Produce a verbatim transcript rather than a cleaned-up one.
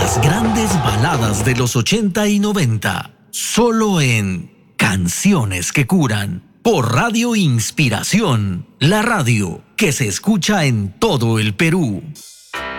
Las grandes baladas de los ochenta y noventa, solo en Canciones que Curan, por Radio Inspiración, la radio que se escucha en todo el Perú.